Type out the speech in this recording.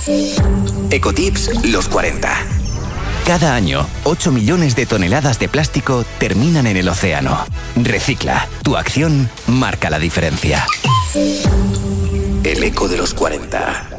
Ecotips los 40. Cada año, 8 millones de toneladas de plástico terminan en el océano. Recicla. Tu acción marca la diferencia. El eco de los 40.